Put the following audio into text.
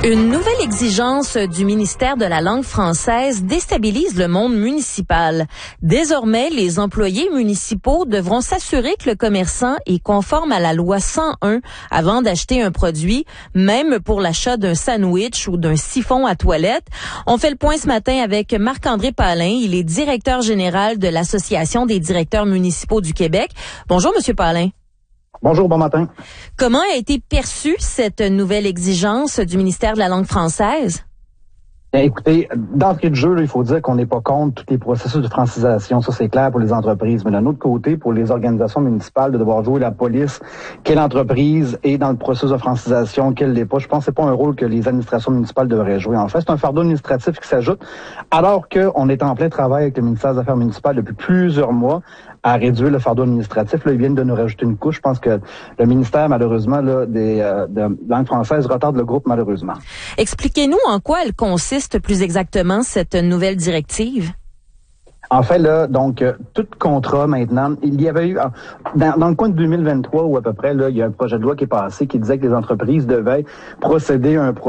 Une nouvelle exigence du ministère de la langue française déstabilise le monde municipal. Désormais, les employés municipaux devront s'assurer que le commerçant est conforme à la loi 101 avant d'acheter un produit, même pour l'achat d'un sandwich ou d'un siphon à toilette. On fait le point ce matin avec Marc-André Pallain. Il est directeur général de l'Association des directeurs municipaux du Québec. Bonjour, Monsieur Pallain. Bonjour, bon matin. Comment a été perçue cette nouvelle exigence du ministère de la langue française? Bien, écoutez, d'entrée de jeu, là, il faut dire qu'on n'est pas contre tous les processus de francisation. Ça, c'est clair pour les entreprises. Mais d'un autre côté, pour les organisations municipales, de devoir jouer la police, quelle entreprise est dans le processus de francisation, quelle l'est pas, je pense que c'est pas un rôle que les administrations municipales devraient jouer. En fait, c'est un fardeau administratif qui s'ajoute, alors qu'on est en plein travail avec le ministère des Affaires municipales depuis plusieurs mois à réduire le fardeau administratif. Là, ils viennent de nous rajouter une couche. Je pense que le ministère, malheureusement, là, de langue française retarde le groupe, malheureusement. Expliquez-nous en quoi elle consiste plus exactement, cette nouvelle directive. En fait, là, donc, tout contrat maintenant, il y avait eu, dans le coin de 2023 ou à peu près, là, il y a un projet de loi qui est passé qui disait que les entreprises devaient procéder à un